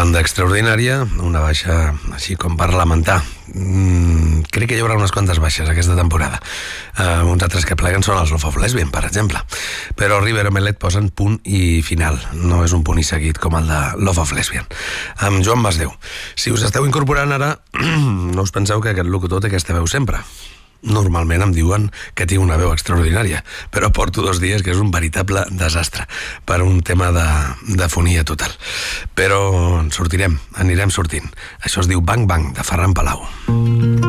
banda extraordinària, una baixa així com per lamentar. Crec que hi haurà unes quantes baixes aquesta temporada. Uns altres que pleguen són els Love of Lesbian, per exemple. Però River Omelette posen punt i final. No és un punt i seguit com el de Love of Lesbian. Amb Joan Masdeu. Si us esteu incorporant ara, no us penseu que aquest locutor té aquesta veu sempre. Normalment em diuen que tinc una veu extraordinària, però porto 2 dies que és un veritable desastre per un tema de fonia total. Però en sortirem, anirem sortint. Això es diu Bang Bang, de Ferran Palau.